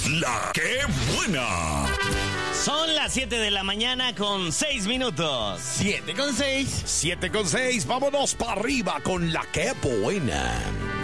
La que buena. Son las 7 de la mañana con 6 minutos. 7 con 6. 7 con 6. Vámonos para arriba con la que buena.